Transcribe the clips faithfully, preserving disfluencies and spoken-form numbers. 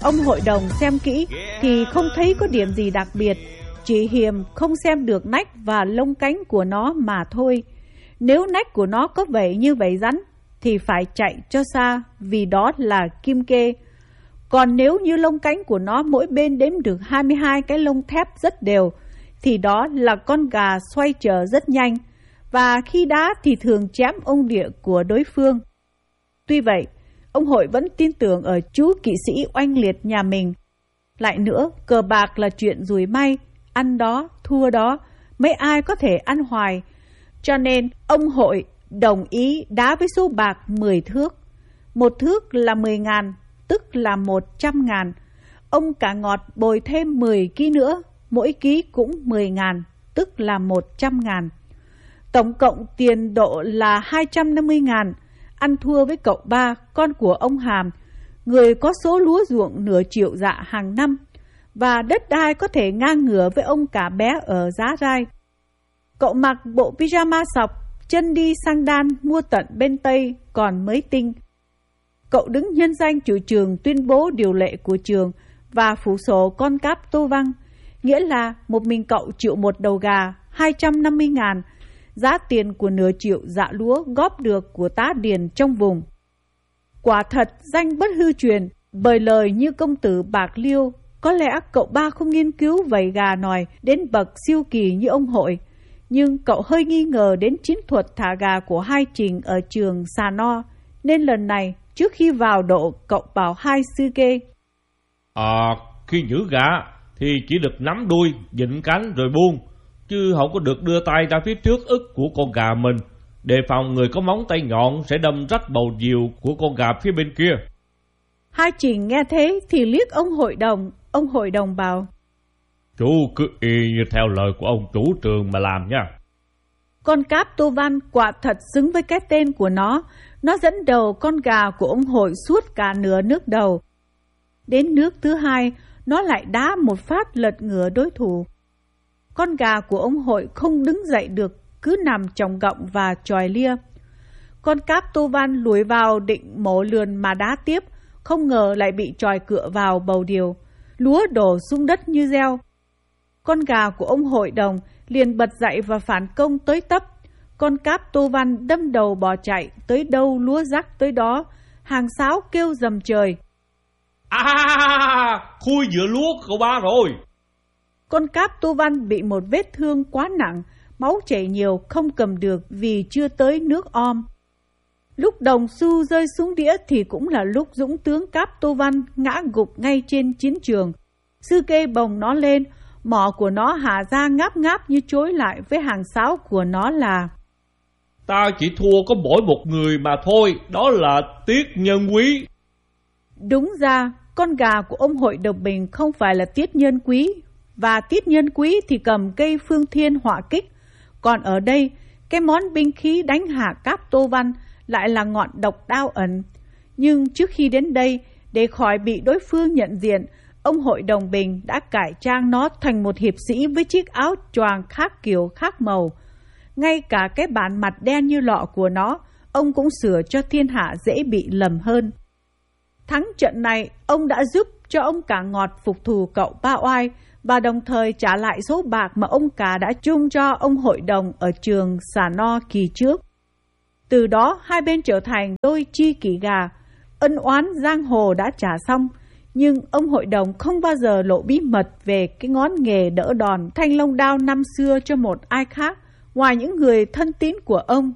Ông hội đồng xem kỹ thì không thấy có điểm gì đặc biệt, chỉ hiềm không xem được nách và lông cánh của nó mà thôi. Nếu nách của nó có vẻ như vảy rắn thì phải chạy cho xa, vì đó là kim kê. Còn nếu như lông cánh của nó mỗi bên đếm được hai mươi hai cái lông thép rất đều, thì đó là con gà xoay trở rất nhanh, và khi đá thì thường chém ông địa của đối phương. Tuy vậy, ông hội vẫn tin tưởng ở chú kỵ sĩ oanh liệt nhà mình. Lại nữa, cờ bạc là chuyện rủi may, ăn đó, thua đó, mấy ai có thể ăn hoài. Cho nên, ông hội đồng ý đá với số bạc mười thước. Một thước là mười ngàn, tức là một trăm ngàn. Ông cả ngọt bồi thêm mười ký nữa, mỗi ký cũng mười ngàn, tức là một trăm ngàn. Tổng cộng tiền độ là hai trăm năm mươi ngàn, ăn thua với cậu ba, con của ông Hàm, người có số lúa ruộng nửa triệu dạ hàng năm, và đất đai có thể ngang ngửa với ông cả bé ở Giá Rai. Cậu mặc bộ pyjama sọc, chân đi sang đan mua tận bên Tây còn mới tinh. Cậu đứng nhân danh chủ trường tuyên bố điều lệ của trường và phủ sổ con cáp Tô Văn, nghĩa là một mình cậu chịu một đầu gà hai trăm năm mươi ngàn, giá tiền của nửa triệu dạ lúa góp được của tá điền trong vùng. Quả thật danh bất hư truyền, bởi lời như công tử Bạc Liêu, có lẽ cậu ba không nghiên cứu vầy gà nòi đến bậc siêu kỳ như ông hội, nhưng cậu hơi nghi ngờ đến chiến thuật thả gà của hai Trình ở trường Sà No, nên lần này trước khi vào độ cậu bảo hai sư kê: À, khi giữ gà thì chỉ được nắm đuôi, vịn cánh rồi buông, chứ không có được đưa tay ra phía trước ức của con gà mình, đề phòng người có móng tay nhọn sẽ đâm rách bầu diều của con gà phía bên kia. Hai Trình nghe thế thì liếc ông hội đồng. Ông hội đồng bảo: Chú cứ y như theo lời của ông chủ trường mà làm nha. Con cáp Tô Văn quả thật xứng với cái tên của nó. Nó dẫn đầu con gà của ông hội suốt cả nửa nước đầu. Đến nước thứ hai, nó lại đá một phát lật ngửa đối thủ. Con gà của ông hội không đứng dậy được, cứ nằm chồng gọng và chòi lia. Con cáp Tô Văn lùi vào định mổ lườn mà đá tiếp, không ngờ lại bị chòi cựa vào bầu điều. Lúa đổ xuống đất như gieo. Con gà của ông hội đồng liền bật dậy và phản công tới tấp. Con cáp Tô Văn đâm đầu bỏ chạy, tới đâu lúa rắc tới đó, hàng sáo kêu rầm trời. À, khui giữa lúa cậu ba rồi. Con cáp Tô Văn bị một vết thương quá nặng, máu chảy nhiều không cầm được vì chưa tới nước om. Lúc đồng xu rơi xuống đĩa thì cũng là lúc dũng tướng cáp Tô Văn ngã gục ngay trên chiến trường. Sư kê bồng nó lên, mỏ của nó hạ ra ngáp ngáp như chối lại với hàng sáo của nó là: Ta chỉ thua có mỗi một người mà thôi, đó là Tiết Nhân Quý. Đúng ra, con gà của ông hội đồng bình không phải là Tiết Nhân Quý, và Tiết Nhân Quý thì cầm cây phương thiên họa kích. Còn ở đây, cái món binh khí đánh hạ cáp Tô Văn lại là ngọn độc đao ẩn. Nhưng trước khi đến đây, để khỏi bị đối phương nhận diện, ông hội đồng bình đã cải trang nó thành một hiệp sĩ với chiếc áo choàng khác kiểu khác màu. Ngay cả cái bản mặt đen như lọ của nó, ông cũng sửa cho thiên hạ dễ bị lầm hơn. Thắng trận này, ông đã giúp cho ông cả ngọt phục thù cậu ba oai, và đồng thời trả lại số bạc mà ông cả đã chung cho ông hội đồng ở trường Sà No kỳ trước. Từ đó hai bên trở thành đôi chi kỷ gà. Ân oán giang hồ đã trả xong, nhưng ông hội đồng không bao giờ lộ bí mật về cái ngón nghề đỡ đòn thanh long đao năm xưa cho một ai khác ngoài những người thân tín của ông.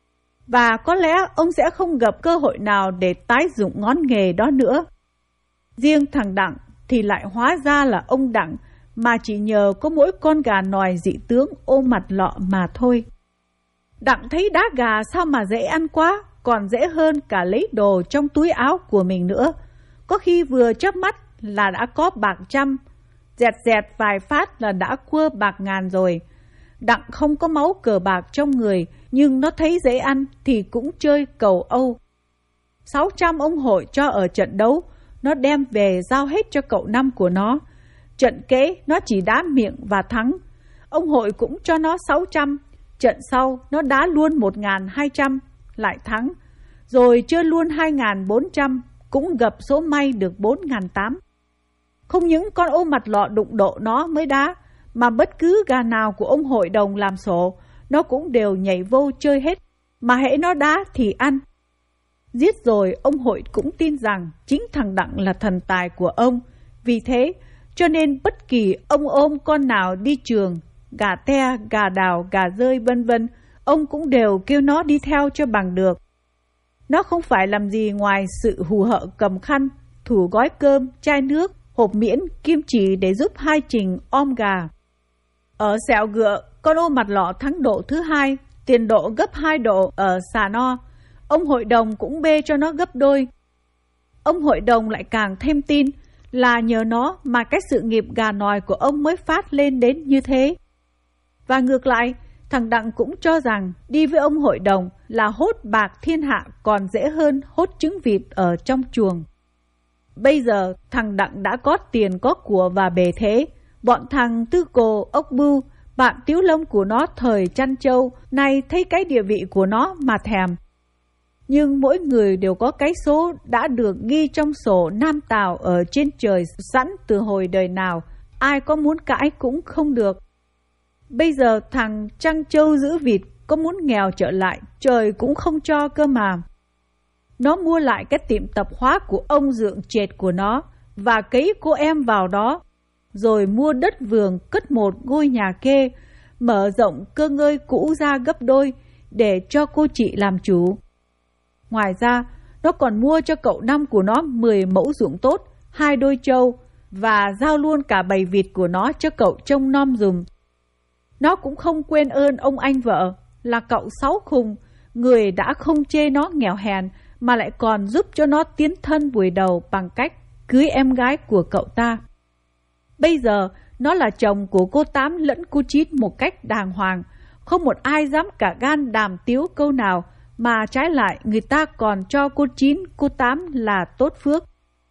Và có lẽ ông sẽ không gặp cơ hội nào để tái dụng ngón nghề đó nữa. Riêng thằng Đặng thì lại hóa ra là ông Đặng, mà chỉ nhờ có mỗi con gà nòi dị tướng ôm mặt lọ mà thôi. Đặng thấy đá gà sao mà dễ ăn quá, còn dễ hơn cả lấy đồ trong túi áo của mình nữa. Có khi vừa chớp mắt là đã có bạc trăm, dẹt dẹt vài phát là đã cua bạc ngàn rồi. Đặng không có máu cờ bạc trong người, nhưng nó thấy dễ ăn thì cũng chơi cầu Âu. Sáu trăm ông hội cho ở trận đấu, nó đem về giao hết cho cậu năm của nó. Trận kế nó chỉ đá miệng và thắng. Ông hội cũng cho nó sáu trăm. Trận sau nó đá luôn một nghìn hai trăm, lại thắng. Rồi chơi luôn hai nghìn bốn trăm, cũng gặp số may được bốn nghìn tám trăm. Không những con ô mặt lọ đụng độ nó mới đá, mà bất cứ gà nào của ông hội đồng làm sổ, nó cũng đều nhảy vô chơi hết, mà hễ nó đá thì ăn. Giết rồi ông hội cũng tin rằng chính thằng Đặng là thần tài của ông, vì thế cho nên bất kỳ ông ôm con nào đi trường, gà te, gà đào, gà rơi vân vân, ông cũng đều kêu nó đi theo cho bằng được. Nó không phải làm gì ngoài sự hù hợ cầm khăn, thủ gói cơm, chai nước, hộp miễn, kim chỉ để giúp hai Trình om gà. Ở Sẹo Gựa, con ô mặt lọ thắng độ thứ hai, tiền độ gấp hai độ ở Xà No. Ông hội đồng cũng bê cho nó gấp đôi. Ông hội đồng lại càng thêm tin là nhờ nó mà cái sự nghiệp gà nòi của ông mới phát lên đến như thế. Và ngược lại, thằng Đặng cũng cho rằng đi với ông hội đồng là hốt bạc thiên hạ còn dễ hơn hốt trứng vịt ở trong chuồng. Bây giờ thằng Đặng đã có tiền có của và bề thế. Bọn thằng Tư Cồ, ốc bưu, bạn Tiếu Lông của nó thời chăn trâu, nay thấy cái địa vị của nó mà thèm. Nhưng mỗi người đều có cái số đã được ghi trong sổ Nam Tào ở trên trời sẵn từ hồi đời nào, ai có muốn cãi cũng không được. Bây giờ thằng chăn trâu giữ vịt có muốn nghèo trở lại, trời cũng không cho cơ mà. Nó mua lại cái tiệm tạp hóa của ông dượng chệt của nó và cấy cô em vào đó, rồi mua đất vườn cất một ngôi nhà kê, mở rộng cơ ngơi cũ ra gấp đôi để cho cô chị làm chủ. Ngoài ra, nó còn mua cho cậu năm của nó mười mẫu ruộng tốt, hai đôi trâu và giao luôn cả bầy vịt của nó cho cậu trông nom dùm. Nó cũng không quên ơn ông anh vợ là cậu Sáu Khùng, người đã không chê nó nghèo hèn mà lại còn giúp cho nó tiến thân buổi đầu bằng cách cưới em gái của cậu ta. Bây giờ nó là chồng của cô Tám lẫn cô Chín một cách đàng hoàng, không một ai dám cả gan đàm tiếu câu nào, mà trái lại người ta còn cho cô Chín, cô Tám là tốt phước.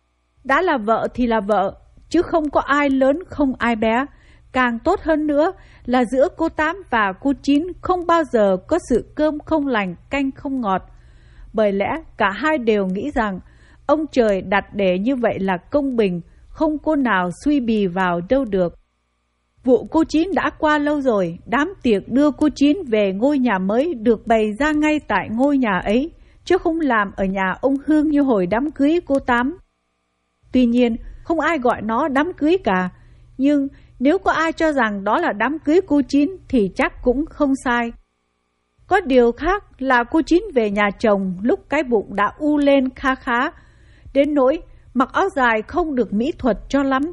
Đã là vợ thì là vợ, chứ không có ai lớn không ai bé. Càng tốt hơn nữa là giữa cô Tám và cô Chín không bao giờ có sự cơm không lành, canh không ngọt. Bởi lẽ cả hai đều nghĩ rằng ông trời đặt để như vậy là công bình, không cô nào suy bì vào đâu được. Vụ cô Chín đã qua lâu rồi, đám tiệc đưa cô Chín về ngôi nhà mới được bày ra ngay tại ngôi nhà ấy, chứ không làm ở nhà ông Hương như hồi đám cưới cô Tám. Tuy nhiên, không ai gọi nó đám cưới cả, nhưng nếu có ai cho rằng đó là đám cưới cô Chín thì chắc cũng không sai. Có điều khác là cô Chín về nhà chồng lúc cái bụng đã u lên kha khá, đến nỗi mặc áo dài không được mỹ thuật cho lắm.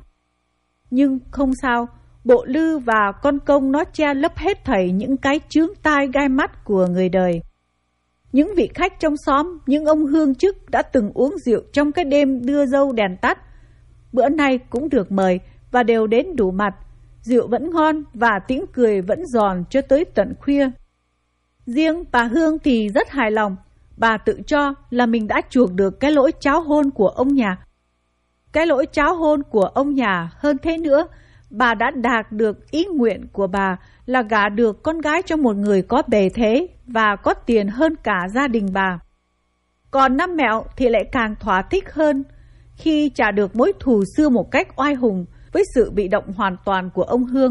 Nhưng không sao, bộ lư và con công nó che lấp hết thảy những cái chướng tai gai mắt của người đời. Những vị khách trong xóm, những ông hương chức đã từng uống rượu trong cái đêm đưa dâu đèn tắt, bữa nay cũng được mời và đều đến đủ mặt. Rượu vẫn ngon và tiếng cười vẫn giòn cho tới tận khuya. Riêng bà Hương thì rất hài lòng. Bà tự cho là mình đã chuộc được cái lỗi cháo hôn của ông nhà. Cái lỗi cháo hôn của ông nhà hơn thế nữa, bà đã đạt được ý nguyện của bà là gả được con gái cho một người có bề thế và có tiền hơn cả gia đình bà. Còn năm mẹo thì lại càng thỏa thích hơn khi trả được mối thù xưa một cách oai hùng với sự bị động hoàn toàn của ông Hương.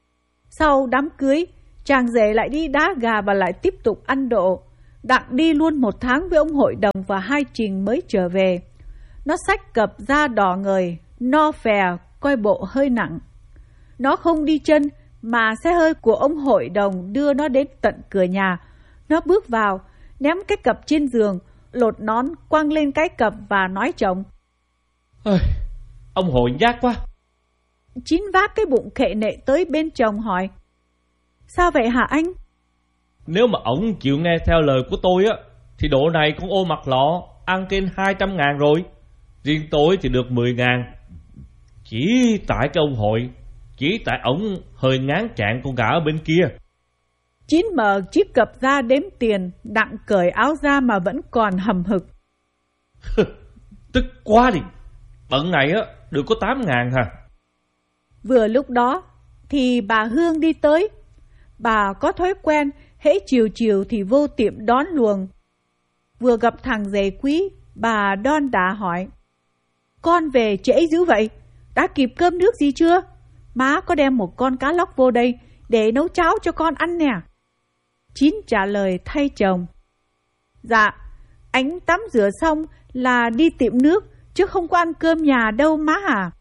Sau đám cưới, chàng rể lại đi đá gà và lại tiếp tục ăn độ. Đặng đi luôn một tháng với ông hội đồng và hai Trình mới trở về. Nó xách cặp da đỏ ngời, no phè, coi bộ hơi nặng. Nó không đi chân mà xe hơi của ông hội đồng đưa nó đến tận cửa nhà. Nó bước vào, ném cái cặp trên giường, lột nón, quăng lên cái cặp và nói chồng: Ôi, ông hội nhát quá. Chín vác cái bụng khệ nệ tới bên chồng hỏi: Sao vậy hả anh? Nếu mà ổng chịu nghe theo lời của tôi á, thì độ này con ô mặt lọ ăn trên hai trăm ngàn rồi. Riêng tôi thì được mười ngàn. Chỉ tại cái ông hội, chỉ tại ổng hơi ngán chạng con gã ở bên kia. Chín mở chiếc cặp ra đếm tiền, Đặng cởi áo ra mà vẫn còn hầm hực. Tức quá đi, bận này á được có tám ngàn hả? Vừa lúc đó thì bà Hương đi tới. Bà có thói quen hễ chiều chiều thì vô tiệm đón luồng. Vừa gặp thằng rể quý, bà đon đả hỏi: Con về trễ dữ vậy? đã kịp cơm nước gì chưa? Má có đem một con cá lóc vô đây để nấu cháo cho con ăn nè. Chín trả lời thay chồng. Dạ, anh tắm rửa xong là đi tiệm nước, chứ không có ăn cơm nhà đâu má à.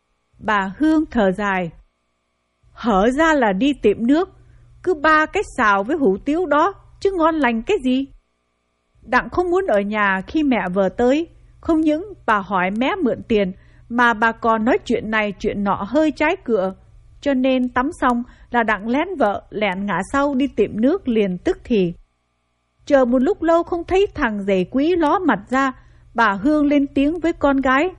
Bà Hương thở dài. Hở ra là đi tiệm nước, cứ ba cái xào với hủ tiếu đó, chứ ngon lành cái gì. Đặng không muốn ở nhà khi mẹ vợ tới. Không những bà hỏi mé mượn tiền, mà bà còn nói chuyện này chuyện nọ hơi trái cửa. Cho nên tắm xong là Đặng lén vợ lẹn ngả sau đi tiệm nước liền tức thì. Chờ một lúc lâu không thấy thằng rể quý ló mặt ra, bà Hương lên tiếng với con gái.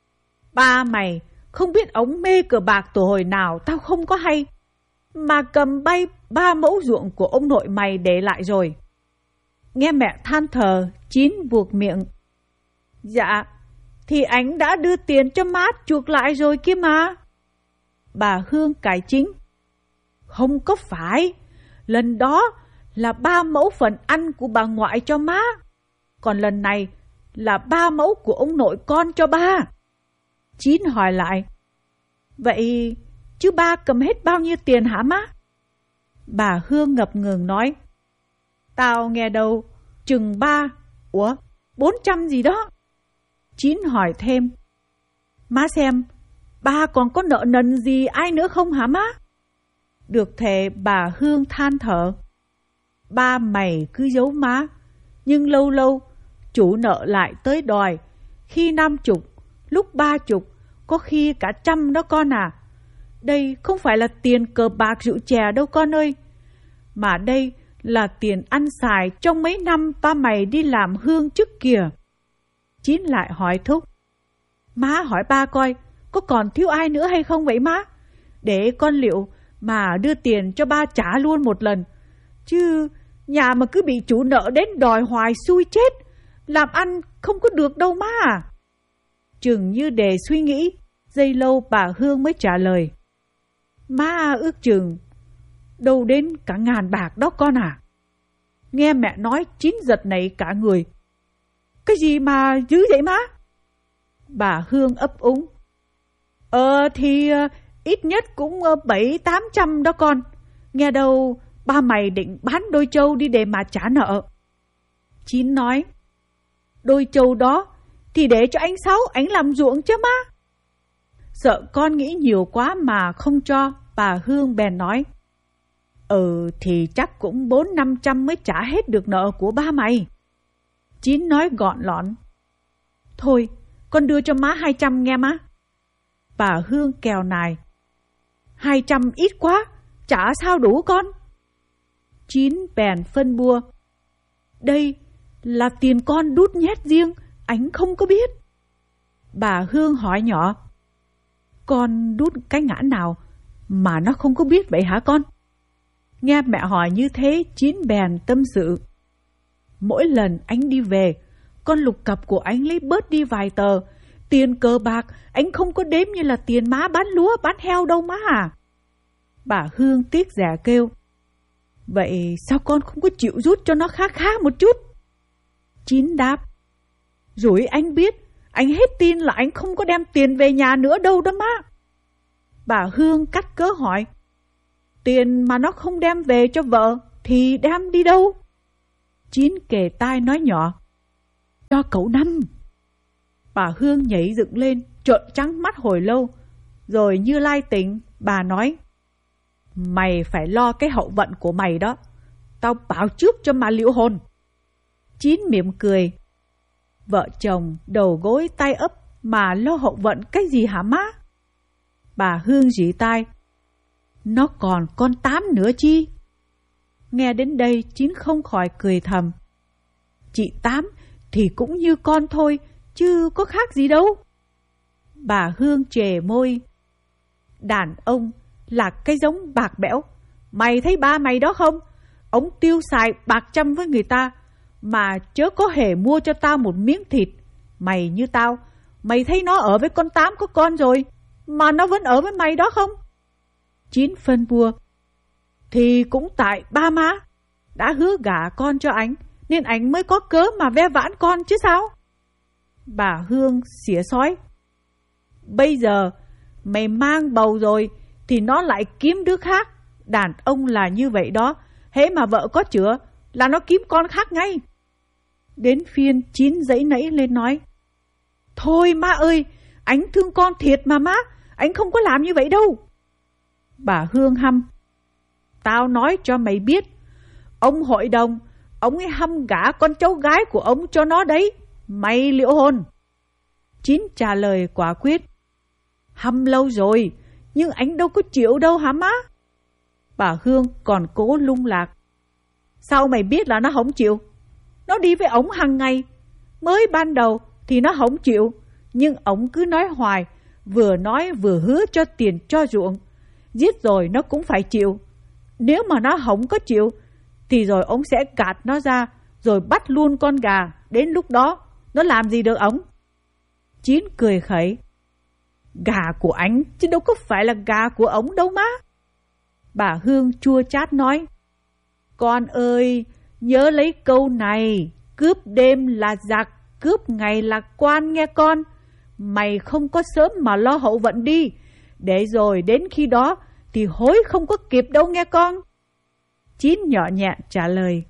Ba mày, không biết ống mê cờ bạc từ hồi nào tao không có hay, mà cầm bay ba mẫu ruộng của ông nội mày để lại rồi. Nghe mẹ than thở, Chín buộc miệng. Dạ, thì anh đã đưa tiền cho má chuộc lại rồi kia mà. Bà Hương cải chính. Không có phải, lần đó là ba mẫu phần ăn của bà ngoại cho má, còn lần này là ba mẫu của ông nội con cho ba. Chín hỏi lại. Vậy chứ ba cầm hết bao nhiêu tiền hả má? Bà Hương ngập ngừng nói. Tao nghe đâu chừng ba, ủa, bốn trăm gì đó. Chín hỏi thêm. Má xem, ba còn có nợ nần gì ai nữa không hả má? Được thể bà Hương than thở. Ba mày cứ giấu má, nhưng lâu lâu chủ nợ lại tới đòi, khi năm chục, lúc ba chục, có khi cả trăm đó con à. Đây không phải là tiền cờ bạc rượu chè đâu con ơi, mà đây là tiền ăn xài trong mấy năm ba mày đi làm hương trước kìa. Chín lại hỏi thúc. Má hỏi ba coi, có còn thiếu ai nữa hay không vậy má? Để con liệu mà đưa tiền cho ba trả luôn một lần. Chứ nhà mà cứ bị chủ nợ đến đòi hoài xui chết, làm ăn không có được đâu má à. Chừng như để suy nghĩ, giây lâu bà Hương mới trả lời. Má ước chừng đâu đến cả ngàn bạc đó con à. Nghe mẹ nói Chín giật nảy cả người. Cái gì mà dữ vậy má? Bà Hương ấp úng. Ờ thì ít nhất cũng bảy tám trăm đó con. Nghe đâu ba mày định bán đôi trâu đi để mà trả nợ. Chín nói. Đôi trâu đó thì để cho anh Sáu anh làm ruộng chứ má. Sợ con nghĩ nhiều quá mà không cho, bà Hương bèn nói. Ừ thì chắc cũng bốn năm trăm mới trả hết được nợ của ba mày. Chín nói gọn lọn. Thôi con đưa cho má hai trăm nghe má. Bà Hương kèo nài. Hai trăm ít quá, trả sao đủ con? Chín bèn phân bua. Đây là tiền con đút nhét riêng, anh không có biết. Bà Hương hỏi nhỏ. Con đút cái ngã nào mà nó không có biết vậy hả con? Nghe mẹ hỏi như thế, Chín bèn tâm sự. Mỗi lần anh đi về, con lục cặp của anh lấy bớt đi vài tờ. Tiền cờ bạc anh không có đếm như là tiền má bán lúa bán heo đâu má à. Bà Hương tiếc rẻ kêu. Vậy sao con không có chịu rút cho nó khá khá một chút? Chín đáp. Rồi anh biết, anh hết tin là anh không có đem tiền về nhà nữa đâu đó má. Bà Hương cắt cớ hỏi. Tiền mà nó không đem về cho vợ thì đem đi đâu? Chín kề tai nói nhỏ. Cho cậu Năm. Bà Hương nhảy dựng lên, trợn trắng mắt hồi lâu. Rồi như lai tỉnh, bà nói. Mày phải lo cái hậu vận của mày đó. Tao báo trước cho mà liệu hồn. Chín mỉm cười. Vợ chồng đầu gối tay ấp mà lo hậu vận cái gì hả má? Bà Hương rỉ tai. Nó còn con Tám nữa chi? Nghe đến đây Chín không khỏi cười thầm. Chị Tám thì cũng như con thôi, chứ có khác gì đâu. Bà Hương chề môi. Đàn ông là cái giống bạc bẽo. Mày thấy ba mày đó không? Ông tiêu xài bạc trăm với người ta, mà chớ có hề mua cho tao một miếng thịt. Mày như tao, mày thấy nó ở với con Tám có con rồi, mà nó vẫn ở với mày đó không? Chín phân bua. Thì cũng tại ba má đã hứa gả con cho anh, nên anh mới có cớ mà ve vãn con chứ sao? Bà Hương xỉa xói. Bây giờ Mày mang bầu rồi thì nó lại kiếm đứa khác. Đàn ông là như vậy đó, hễ mà vợ có chữa là nó kiếm con khác ngay. Đến phiên Chín giãy nẫy lên nói: Thôi má ơi, anh thương con thiệt mà má, anh không có làm như vậy đâu. Bà Hương hăm: Tao nói cho mày biết, ông hội đồng, ông ấy hăm gả con cháu gái của ông cho nó đấy. Mày liệu hồn? Chín trả lời quả quyết: Hăm lâu rồi, nhưng anh đâu có chịu đâu hả má? Bà Hương còn cố lung lạc: Sao mày biết là nó không chịu? Nó đi với ổng hàng ngày. Mới ban đầu thì nó không chịu, nhưng ổng cứ nói hoài, vừa nói vừa hứa cho tiền cho ruộng. Giết rồi nó cũng phải chịu. Nếu mà nó không có chịu thì rồi ổng sẽ gạt nó ra, rồi bắt luôn con gà. Đến lúc đó nó làm gì được ổng? Chín cười khẩy: Gà của anh chứ đâu có phải là gà của ổng đâu má. Bà Hương chua chát nói: Con ơi, nhớ lấy câu này, cướp đêm là giặc, cướp ngày là quan nghe con. Mày không có sớm mà lo hậu vận đi, để rồi đến khi đó thì hối không có kịp đâu nghe con. Chín nhỏ nhẹ trả lời: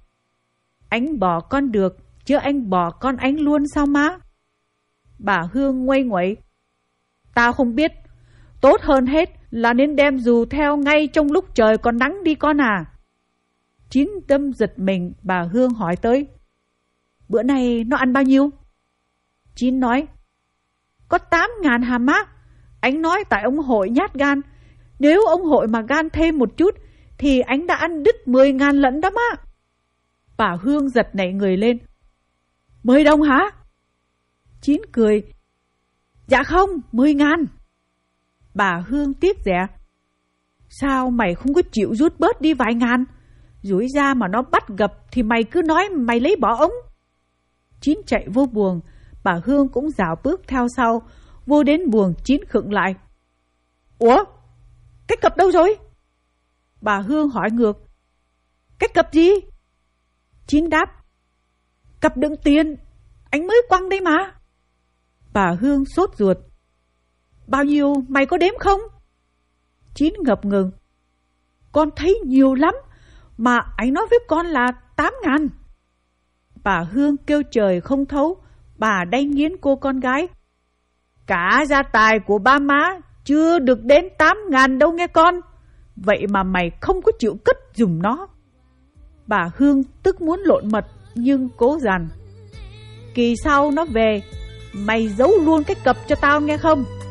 Anh bỏ con được, chứ anh bỏ con anh luôn sao má? Bà Hương nguây nguậy: Tao không biết, tốt hơn hết là nên đem dù theo ngay trong lúc trời còn nắng đi con à. Chín đâm giật mình, bà Hương hỏi tới: Bữa nay nó ăn bao nhiêu? Chín nói: Có tám ngàn hả má? Anh nói tại ông hội nhát gan. Nếu ông hội mà gan thêm một chút thì anh đã ăn đứt mười ngàn lận đó má. Bà Hương giật nảy người lên: Mười đồng hả? Chín cười: Dạ không, mười ngàn. Bà Hương tiếc rẻ: Sao mày không có chịu rút bớt đi vài ngàn? Rủi ra mà nó bắt gặp thì mày cứ nói mày lấy bỏ ống. Chín chạy vô buồng, bà Hương cũng dạo bước theo sau. Vô đến buồng, Chín khựng lại: Ủa, cái cặp đâu rồi? Bà Hương hỏi ngược: Cái cặp gì? Chín đáp: Cặp đựng tiền, anh mới quăng đây mà. Bà Hương sốt ruột: Bao nhiêu, mày có đếm không? Chín ngập ngừng: Con thấy nhiều lắm, mà anh nói với con là tám ngàn. Bà Hương kêu trời không thấu, bà đay nghiến cô con gái: Cả gia tài của ba má chưa được đến tám ngàn đâu nghe con. Vậy mà mày không có chịu cất giùm nó. Bà Hương tức muốn lộn mật, nhưng cố dằn: Kỳ sau nó về, mày giấu luôn cái cặp cho tao nghe không?